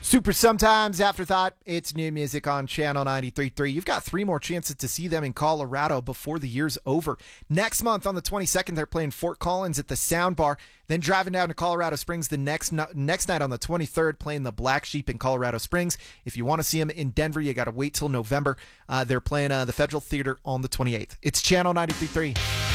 Super Sometimes Afterthought. It's new music on Channel 93.3. You've got three more chances to see them in Colorado before the year's over. Next month on the 22nd, they're playing Fort Collins at the Sound Bar. Then driving down to Colorado Springs the next night on the 23rd, playing the Black Sheep in Colorado Springs. If you want to see them in Denver, you got to wait till November. They're playing the Federal Theater on the 28th. It's Channel 93.3.